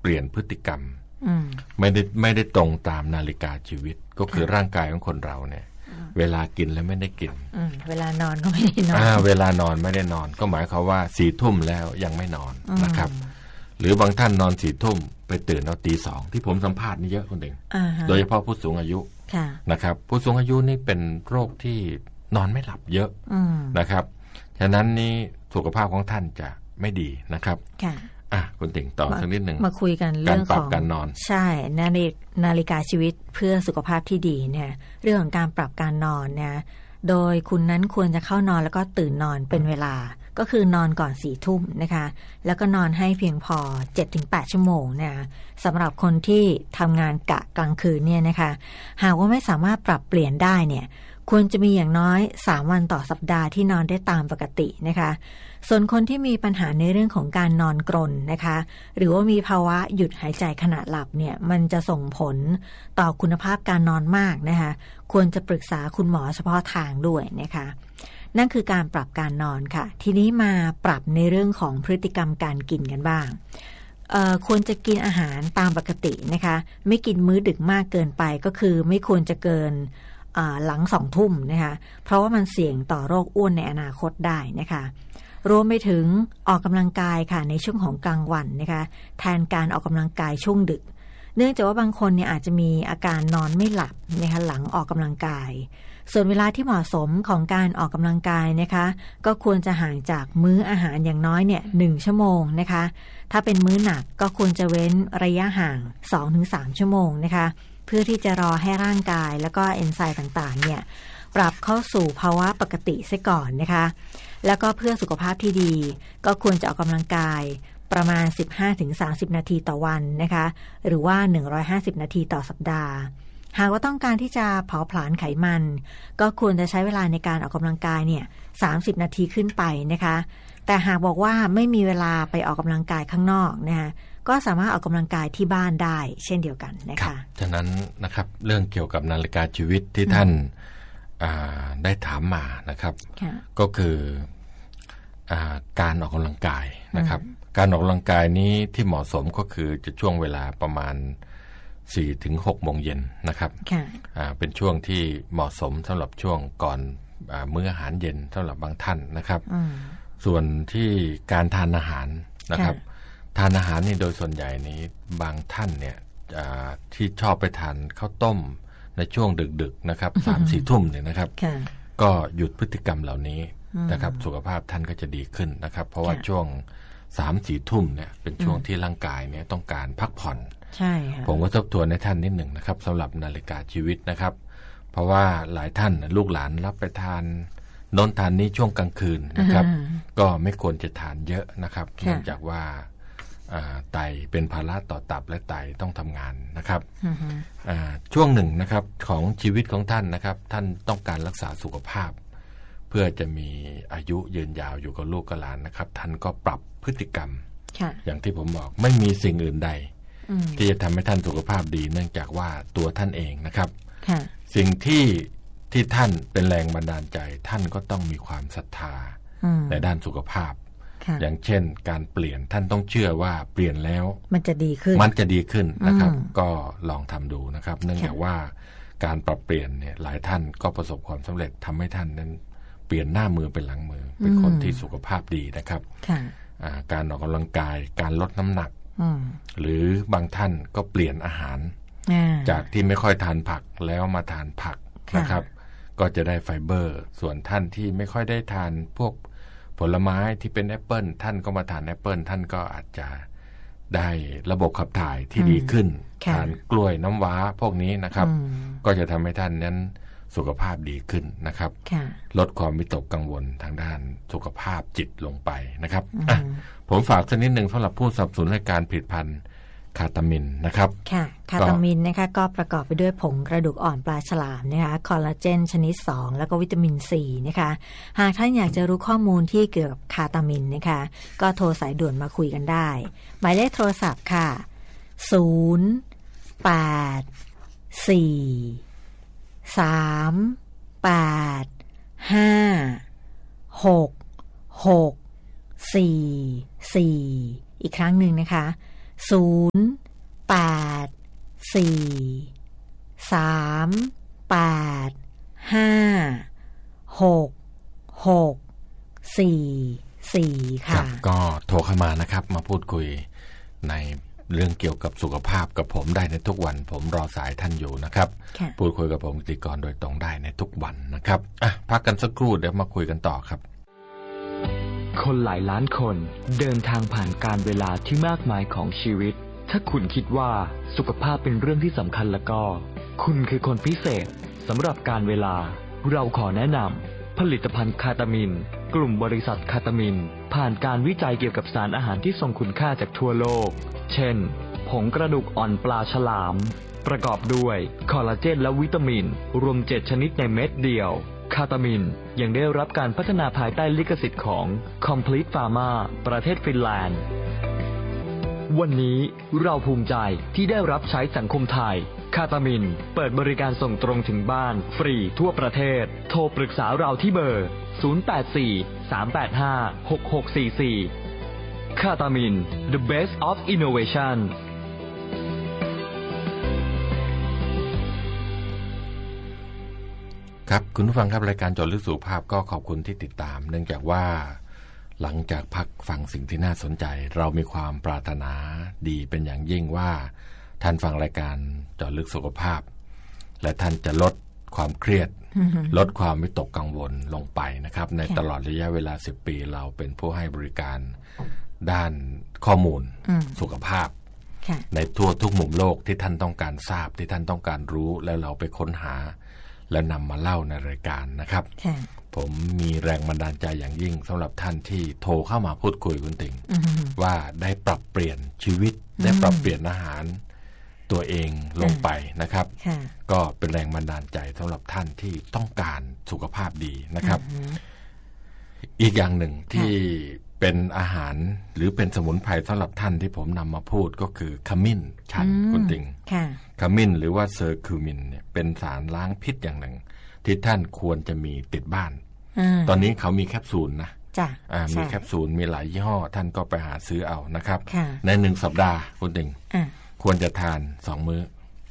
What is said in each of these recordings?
เปลี่ยนพฤติกรรมไม่ได้ตรงตามนาฬิกาชีวิตก็คือร่างกายของคนเราเนี่ยเวลากินแล้วไม่ได้กินเวลานอนก็ไม่ได้นอนเวลานอนไม่ได้นอนก็หมายความว่า4 ทุ่มแล้วยังไม่นอนนะครับหรือบางท่านนอน4 ทุ่มไปตื่นเอาตี 2ที่ผมสัมภาษณ์นี่เยอะคนเองโดยเฉพาะผู้สูงอายุนะครับผู้สูงอายุนี่เป็นโรคที่นอนไม่หลับเยอะนะครับฉะนั้นนี่สุขภาพของท่านจะไม่ดีนะครับคุณติ่งต่อสักนิดหนึ่งมาคุยกันเรื่องของการนอนใช่นาฬิกาชีวิตเพื่อสุขภาพที่ดีเนี่ยเรื่องของการปรับการนอนเนี่ยโดยคุณนั้นควรจะเข้านอนแล้วก็ตื่นนอนเป็นเวลาก็คือนอนก่อน4 ทุ่มนะคะแล้วก็นอนให้เพียงพอ 7-8 ชั่วโมงเนี่ยสำหรับคนที่ทำงานกะกลางคืนเนี่ยนะคะหากว่าไม่สามารถปรับเปลี่ยนได้เนี่ยควรจะมีอย่างน้อย3 วันต่อสัปดาห์ที่นอนได้ตามปกตินะคะส่วนคนที่มีปัญหาในเรื่องของการนอนกรนนะคะหรือว่ามีภาวะหยุดหายใจขณะหลับเนี่ยมันจะส่งผลต่อคุณภาพการนอนมากนะคะควรจะปรึกษาคุณหมอเฉพาะทางด้วยนะคะนั่นคือการปรับการนอนค่ะทีนี้มาปรับในเรื่องของพฤติกรรมการกินกันบ้างควรจะกินอาหารตามปกตินะคะไม่กินมื้อดึกมากเกินไปก็คือไม่ควรจะเกินหลัง2 ทุ่มนะคะเพราะว่ามันเสี่ยงต่อโรคอ้วนในอนาคตได้นะคะรวมไปถึงออกกำลังกายค่ะในช่วงของกลางวันนะคะแทนการออกกำลังกายช่วงดึกเนื่องจากว่าบางคนเนี่ยอาจจะมีอาการนอนไม่หลับนะคะหลังออกกำลังกายส่วนเวลาที่เหมาะสมของการออกกำลังกายนะคะก็ควรจะห่างจากมื้ออาหารอย่างน้อยเนี่ย1 ชั่วโมงนะคะถ้าเป็นมื้อหนักก็ควรจะเว้นระยะห่าง 2-3 ชั่วโมงนะคะเพื่อที่จะรอให้ร่างกายแล้วก็เอนไซม์ต่างๆเนี่ยปรับเข้าสู่ภาวะปกติเสียก่อนนะคะแล้วก็เพื่อสุขภาพที่ดีก็ควรจะออกกำลังกายประมาณ 15-30 นาทีต่อวันนะคะหรือว่า150 นาทีต่อสัปดาห์หากว่าต้องการที่จะเผาผลาญไขมันก็ควรจะใช้เวลาในการออกกำลังกายเนี่ย30 นาทีขึ้นไปนะคะแต่หากบอกว่าไม่มีเวลาไปออกกำลังกายข้างนอกนะคะก็สามารถออกกำลังกายที่บ้านได้เช่นเดียวกันนะคะฉะนั้นนะครับเรื่องเกี่ยวกับนาฬิกาชีวิตที่ท่านได้ถามมานะครับก็คือการออกกำลังกายนะครับการออกกำลังกายนี้ที่เหมาะสมก็คือจะช่วงเวลาประมาณ 4-6 โมงเย็นนะครับเป็นช่วงที่เหมาะสมสำหรับช่วงก่อนมื้ออาหารเย็นสำหรับบางท่านนะครับส่วนที่การทานอาหารนะครับทานอาหารนี่โดยส่วนใหญ่นี้บางท่านเนี่ยที่ชอบไปทานข้าวต้มในช่วงดึกๆนะครับ 3-4 ทุ่มเนี่ยนะครับก็หยุดพฤติกรรมเหล่านี้นะครับสุขภาพท่านก็จะดีขึ้นนะครับเพราะว่าช่วง 3-4 ทุ่มเนี่ยเป็นช่วงที่ร่างกายเนี่ยต้องการพักผ่อนใช่ค่ะผมก็ทบทวนให้ท่านนิดหนึ่งนะครับสำหรับนาฬิกาชีวิตนะครับเพราะว่าหลายท่านลูกหลานรับไปทานโน้นทานนี้ช่วงกลางคืนนะครับก็ไม่ควรจะทานเยอะนะครับเนื่องจากว่าไตเป็นภาระต่อตับและไตต้องทำงานนะครับช่วงหนึ่งนะครับของชีวิตของท่านนะครับท่านต้องการรักษาสุขภาพเพื่อจะมีอายุยืนยาวอยู่กับลูกกับหลานนะครับท่านก็ปรับพฤติกรรมอย่างที่ผมบอกไม่มีสิ่งอื่นใดที่จะทำให้ท่านสุขภาพดีเนื่องจากว่าตัวท่านเองนะครับสิ่งที่ท่านเป็นแรงบันดาลใจท่านก็ต้องมีความศรัทธาในด้านสุขภาพอย่างเช่นการเปลี่ยนท่านต้องเชื่อว่าเปลี่ยนแล้วมันจะดีขึ้นนะครับก็ลองทำดูนะครับเนื่องจากว่าการปรับเปลี่ยนเนี่ยหลายท่านก็ประสบความสำเร็จทำให้ท่านนั้นเปลี่ยนหน้ามือเป็นหลังมือเป็นคนที่สุขภาพดีนะครับการออกกำลังกายการลดน้ำหนักหรือบางท่านก็เปลี่ยนอาหารจากที่ไม่ค่อยทานผักแล้วมาทานผักนะครับก็จะได้ไฟเบอร์ส่วนท่านที่ไม่ค่อยได้ทานพวกผลไม้ที่เป็นแอปเปิลท่านก็มาทานแอปเปิลท่านก็อาจจะได้ระบบขับถ่ายที่ดีขึ้นทานกล้วยน้ำว้าพวกนี้นะครับก็จะทำให้ท่านนั้นสุขภาพดีขึ้นนะครับลดความวิตกกังวลทางด้านสุขภาพจิตลงไปนะครับผมฝากสักนิดหนึ่งสำหรับผู้สนับสนุนรายการผลิตภัณฑ์คาตามินนะครับค่ะคาตามินนะคะก็ประกอบไปด้วยผงกระดูกอ่อนปลาฉลามนะคะคอลลาเจนชนิด2แล้วก็วิตามินซีนะคะหากท่านอยากจะรู้ข้อมูลที่เกี่ยวกับคาตามินนะคะก็โทรสายด่วนมาคุยกันได้หมายเลขโทรศัพท์ค่ะ084385664อีกครั้งหนึ่งนะคะ084385664 ค่ะก็โทรเข้ามานะครับมาพูดคุยในเรื่องเกี่ยวกับสุขภาพกับผมได้ในทุกวันผมรอสายท่านอยู่นะครับพูดคุยกับผมกิติกรโดยตรงได้ในทุกวันนะครับพักกันสักครู่เดี๋ยวมาคุยกันต่อครับคนหลายล้านคนเดินทางผ่านการเวลาที่มากมายของชีวิตถ้าคุณคิดว่าสุขภาพเป็นเรื่องที่สำคัญแล้วก็คุณคือคนพิเศษสำหรับการเวลาเราขอแนะนำผลิตภัณฑ์คาตามินกลุ่มบริษัทคาตามินผ่านการวิจัยเกี่ยวกับสารอาหารที่ทรงคุณค่าจากทั่วโลกเช่นผงกระดูกอ่อนปลาฉลามประกอบด้วยคอลลาเจนและวิตามินรวม7ชนิดในเม็ดเดียวคาตามินยังได้รับการพัฒนาภายใต้ลิขสิทธิ์ของ Complete Pharma ประเทศฟินแลนด์วันนี้เราภูมิใจที่ได้รับใช้สังคมไทยคาตามินเปิดบริการส่งตรงถึงบ้านฟรีทั่วประเทศโทรปรึกษาเราที่เบอร์084-385-6644คาตามิน The Best of Innovation ครับคุณผู้ฟังครับรายการเจาะลึกสุขภาพก็ขอบคุณที่ติดตามเนื่องจากว่าหลังจากพักฟังสิ่งที่น่าสนใจเรามีความปรารถนาดีเป็นอย่างยิ่งว่าท่านฟังรายการเจาะลึกสุขภาพและท่านจะลดความเครียด ลดความวิตกกังวลลงไปนะครับในตลอดระยะเวลา10 ปีเราเป็นผู้ให้บริการด้านข้อมูลสุขภาพในทั่วทุกมุมโลกที่ท่านต้องการทราบที่ท่านต้องการรู้แล้วเราไปค้นหาและนำมาเล่าในรายการนะครับผมมีแรงบันดาลใจอย่างยิ่งสำหรับท่านที่โทรเข้ามาพูดคุยคุณติ่งว่าได้ปรับเปลี่ยนชีวิตได้ปรับเปลี่ยนอาหารตัวเองลงไปนะครับก็เป็นแรงบันดาลใจสำหรับท่านที่ต้องการสุขภาพดีนะครับอีกอย่างหนึ่งที่เป็นอาหารหรือเป็นสมุนไพรสำหรับท่านที่ผมนำมาพูดก็คือขมิ้นชันคุณติ่งขมิ้นหรือว่าเซอร์คิวมินเนี่ยเป็นสารล้างพิษอย่างหนึ่งที่ท่านควรจะมีติดบ้านตอนนี้เขามีแคปซูลนะมีแคปซูลมีหลายยี่ห้อท่านก็ไปหาซื้อเอานะครับใน1 สัปดาห์คุณติ่งควรจะทาน2 มื้อ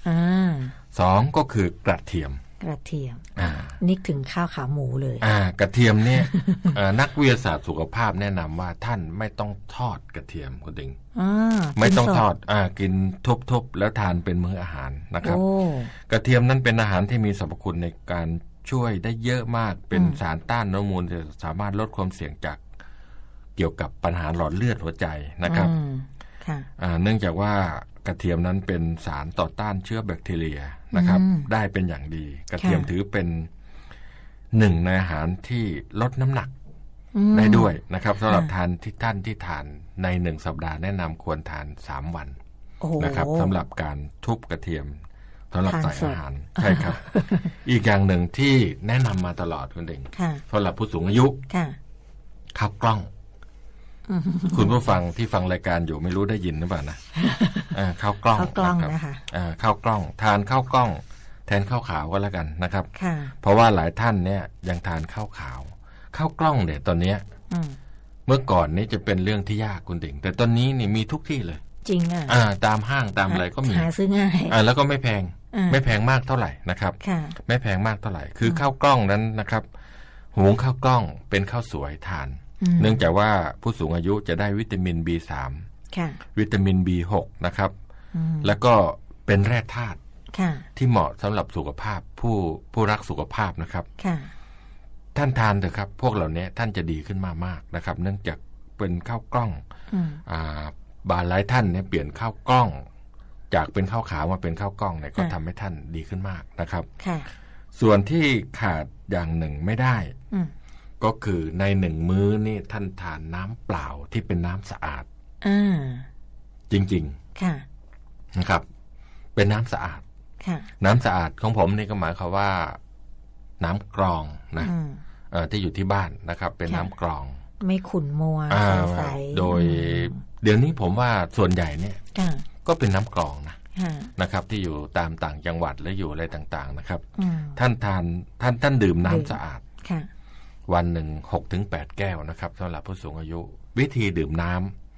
2ก็คือกระเทียมนึกถึงข้าวขาหมูเลยกระเทียมเนี่ย นักวิทยาศาสตร์สุขภาพแนะนำว่าท่านไม่ต้องทอดกระเทียมคุณติงไม่ต้องทอดกินทุบๆแล้วทานเป็นมื้ออาหารนะครับกระเทียมนั้นเป็นอาหารที่มีสรรพคุณในการช่วยได้เยอะมากเป็นสารต้านอนุมูลจะสามารถลดความเสี่ยงจากเกี่ยวกับปัญหาหลอดเลือดหัวใจนะครับเนื่องจากว่ากระเทียมนั้นเป็นสารต่อต้านเชื้อแบคทีเรียนะครับได้เป็นอย่างดีกระเทียมถือเป็น1ในอาหารที่ลดน้ำหนักได้ด้วยนะครับสำหรับท่านที่ทานใน1 สัปดาห์แนะนำควรทาน3 วันนะครับสำหรับการทุบกระเทียมสำหรับใส่อาหารใช่ครับ อีกอย่างหนึ่งที่แนะนำมาตลอดคุณเด่งสำหรับผู้สูงอายุข้าวกล้องคุณผู้ฟังที่ฟังรายการอยู่ไม่รู้ได้ยินหรือเปล่านะข้าวกล้องนะคะข้าวกล้องทานข้าวกล้องแทนข้าวขาวก็แล้วกันนะครับเพราะว่าหลายท่านเนี่ยยังทานข้าวขาวข้าวกล้องเนี่ยตอนนี้เมื่อก่อนนี้จะเป็นเรื่องที่ยากคุณติ๋งแต่ตอนนี้นี่มีทุกที่เลยจริงตามห้างตามอะไรก็มีหาซื้อง่ายแล้วก็ไม่แพงมากเท่าไหร่นะครับไม่แพงมากเท่าไหร่คือข้าวกล้องนั้นนะครับหุงข้าวกล้องเป็นข้าวสวยทานเนื่องจากว่าผู้สูงอายุจะได้วิตามิน B3 วิตามิน B6 นะครับแล้วก็เป็นแร่ธาตุที่เหมาะสำหรับสุขภาพผู้รักสุขภาพนะครับท่านทานเถอะครับพวกเหล่านี้ท่านจะดีขึ้นมากๆนะครับเนื่องจากเป็นข้าวกล้องบางหลายท่านเนี่ยเปลี่ยนข้าวกล้องจากเป็นข้าวขาวมาเป็นข้าวกล้องเนี่ยก็ทำให้ท่านดีขึ้นมากนะครับส่วนที่ขาดอย่างหนึ่งไม่ได้ก็คือใน1 มื้อนี่ท่านทานน้ำเปล่าที่เป็นน้ำสะอาดจริงๆนะครับเป็นน้ำสะอาดน้ำสะอาดของผมนี่ก็หมายความว่าน้ำกรองนะที่อยู่ที่บ้านนะครับเป็นน้ำกรองไม่ขุ่นมัวใสโดยเดี๋ยวนี้ผมว่าส่วนใหญ่เนี่ยก็เป็นน้ำกรองนะครับที่อยู่ตามต่างจังหวัดและอยู่อะไรต่างๆนะครับท่านดื่มน้ำสะอาดวันหนึ่ง 6-8 แก้วนะครับสำหรับผู้สูงอายุวิธีดื่มน้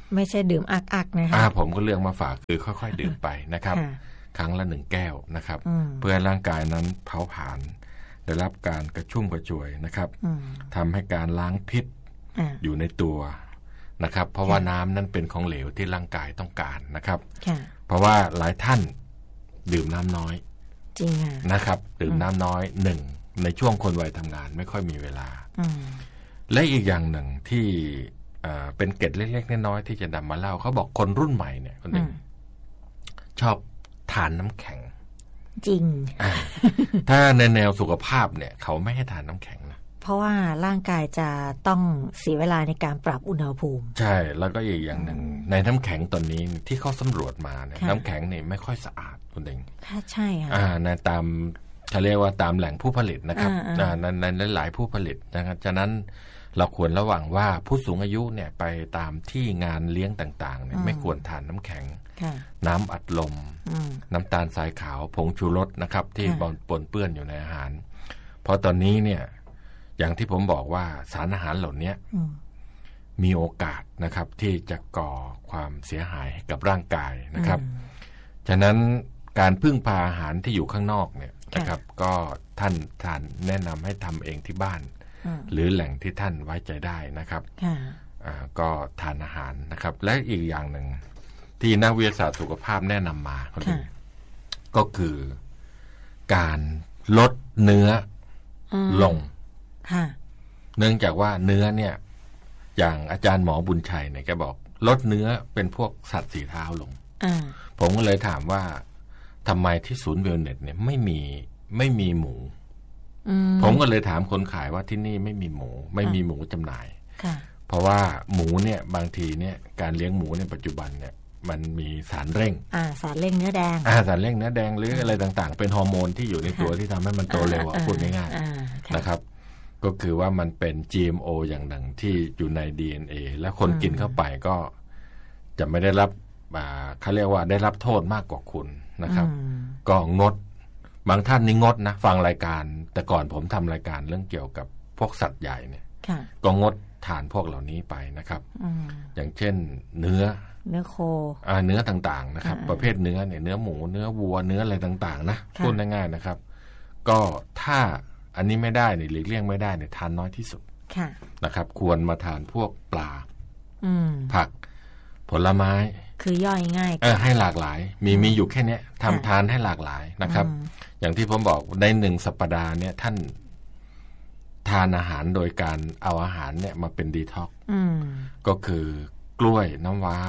ไม่ใช่ดื่มอักๆนะคะผมก็เลือกมาฝากคือค่อยๆดื่มไปนะครับครั้งละ1 แก้วนะครับเพื่อให้ร่างกายนั้นเผาผลาญได้รับการกระชุ่มกระชวยนะครับทำให้การล้างพิษอยู่ในตัวนะครับเพราะว่าน้ำนั้นเป็นของเหลวที่ร่างกายต้องการนะครับเพราะว่าหลายท่านดื่มน้ำน้อยจริงนะครับดื่มน้ำน้อย1ในช่วงคนวัยทำงานไม่ค่อยมีเวลาและอีกอย่างหนึ่งที่เป็นเกร็ดเล็กๆน้อยๆที่จะนำมาเล่าเขาบอกคนรุ่นใหม่เนี่ยคนหนึ่งชอบทานน้ำแข็งจริงถ้าในแนวสุขภาพเนี่ยเขาไม่ให้ทานน้ำแข็งนะเพราะว่าร่างกายจะต้องเสียเวลาในการปรับอุณหภูมิใช่แล้วก็อีกอย่างหนึ่งในน้ำแข็งตอนนี้ที่เขาสำรวจมาเนี่ยน้ำแข็งเนี่ยไม่ค่อยสะอาดคุณเองใช่ค่ะในตามเขาเรียกว่าตามแหล่งผู้ผลิตนะครับในหลายผู้ผลิตนะครับฉะนั้นเราควรระวังว่าผู้สูงอายุเนี่ยไปตามที่งานเลี้ยงต่างๆเนี่ยไม่ควรทานน้ำแข็งน้ำอัดลมน้ำตาลทรายขาวผงชูรสนะครับที่ปนเปื้อนอยู่ในอาหารเพราะตอนนี้เนี่ยอย่างที่ผมบอกว่าสารอาหารเหล่านี้มีโอกาสนะครับที่จะก่อความเสียหายให้กับร่างกายนะครับฉะนั้นการพึ่งพาอาหารที่อยู่ข้างนอกเนี่ยนะครับก็ท่านแนะนำให้ทำเองที่บ้านหรือแหล่งที่ท่านไว้ใจได้นะครับก็ทานอาหารนะครับและอีกอย่างหนึ่งที่นักวิทยาศาสตร์สุขภาพแนะนำมาก็คือการลดเนื้อลงเนื่องจากว่าเนื้อเนี่ยอย่างอาจารย์หมอบุญชัยเนี่ยแกบอกลดเนื้อเป็นพวกสัตว์สีเท้าลงผมก็เลยถามว่าทำไมที่ศูนย์เวลเนสเนี่ยไม่มีหมูผมก็เลยถามคนขายว่าที่นี่ไม่มีหมูจำหน่ายเพราะว่าหมูเนี่ยบางทีเนี่ยการเลี้ยงหมูในปัจจุบันเนี่ยมันมีสารเร่งสารเร่งเนื้อแดงสารเร่งเนื้อแดงหรืออะไรต่างๆเป็นฮอร์โมนที่อยู่ในตัวที่ทำให้มันโตเร็วพูดง่ายๆนะครับก็คือว่ามันเป็น GMO อย่างหนึ่งที่อยู่ใน DNA และคนกินเข้าไปก็จะไม่ได้รับเขาเรียกว่าได้รับโทษมากกว่าคุณนะครับก็งดบางท่านนี่งดนะฟังรายการแต่ก่อนผมทำรายการเรื่องเกี่ยวกับพวกสัตว์ใหญ่เนี่ยก็งดทานพวกเหล่านี้ไปนะครับอย่างเช่นเนื้อโคเนื้อต่างๆนะครับประเภทเนื้อเนี่ยเนื้อหมูเนื้อวัวเนื้ออะไรต่างๆนะพูดง่ายๆนะครับก็ถ้าอันนี้ไม่ได้เนี่ยหลีกเลี่ยงไม่ได้เนี่ยทานน้อยที่สุดนะครับควรมาทานพวกปลาผักผลไม้คือย่อยง่ายให้หลากหลายมีอยู่แค่นี้ทำทานให้หลากหลายนะครับอย่างที่ผมบอกใน1 สัปดาห์เนี่ยท่านทานอาหารโดยการเอาอาหารเนี่ยมาเป็นดีท็อกซ์ก็คือกล้วยน้ำว้า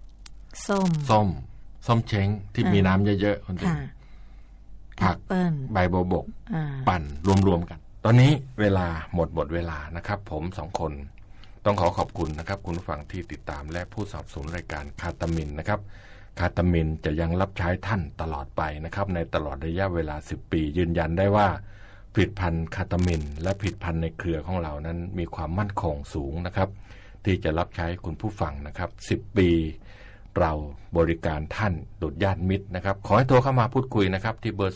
ส้มเช้งที่มีน้ำเยอะๆคนอื่นผักใบโบบกปั่นรวมๆกันตอนนี้เวลาหมดเวลานะครับผม2 คนต้องขอบคุณนะครับคุณผู้ฟังที่ติดตามและผู้สนับสนุนรายการคาตามินนะครับคาตามินจะยังรับใช้ท่านตลอดไปนะครับในตลอดระยะเวลา10 ปียืนยันได้ว่าผลิตภัณฑ์คาตามินและผลิตภัณฑ์ในเครือของเรานั้นมีความมั่นคงสูงนะครับที่จะรับใช้คุณผู้ฟังนะครับ10 ปีเราบริการท่านดุจญาติมิตรนะครับขอให้โทรเข้ามาพูดคุยนะครับที่เบอร์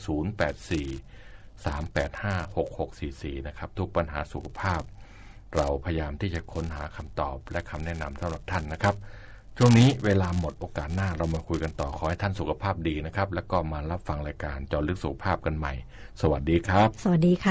084-385-6644 นะครับทุกปัญหาสุขภาพเราพยายามที่จะค้นหาคำตอบและคำแนะนำสำหรับท่านนะครับช่วงนี้เวลาหมดโอกาสหน้าเรามาคุยกันต่อขอให้ท่านสุขภาพดีนะครับแล้วก็มารับฟังรายการเจาะลึกสุขภาพกันใหม่สวัสดีครับสวัสดีค่ะ